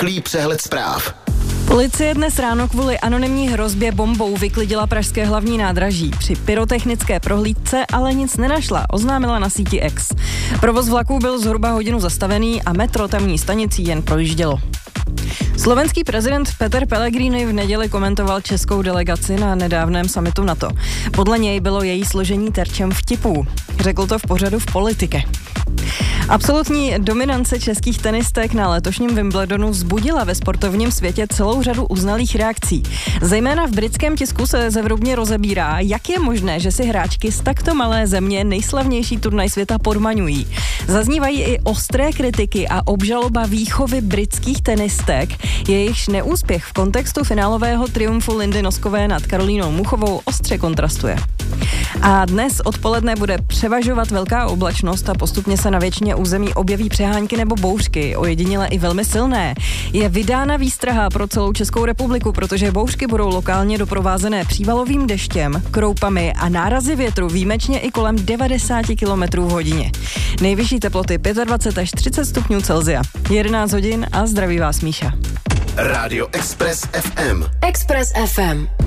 Rychlý přehled zpráv. Policie dnes ráno kvůli anonymní hrozbě bombou vyklidila pražské hlavní nádraží. Při pyrotechnické prohlídce ale nic nenašla, oznámila na síti X. Provoz vlaků byl zhruba hodinu zastavený a metro tamní stanicí jen projíždělo. Slovenský prezident Peter Pellegrini v neděli komentoval českou delegaci na nedávném summitu NATO. Podle něj bylo její složení terčem vtipů. Řekl to v pořadu V politike. Absolutní dominance českých tenistek na letošním Wimbledonu vzbudila ve sportovním světě celou řadu uznalých reakcí. Zejména v britském tisku se zevrubně rozebírá, jak je možné, že si hráčky z takto malé země nejslavnější turnaj světa podmaňují. Zaznívají i ostré kritiky a obžaloba výchovy britských tenistek, jejichž neúspěch v kontextu finálového triumfu Lindy Noskové nad Karolínou Muchovou ostře kontrastuje. A dnes odpoledne bude převažovat velká oblačnost a postupně se na většině území objeví přehánky nebo bouřky, ojediněle i velmi silné. Je vydána výstraha pro celou Českou republiku, protože bouřky budou lokálně doprovázené přívalovým deštěm, kroupami a nárazy větru výjimečně i kolem 90 km v hodině. Nejvyšší teploty 25 až 30 stupňů Celsia. 11 hodin a zdraví vás Míša. Rádio Express FM. Express FM.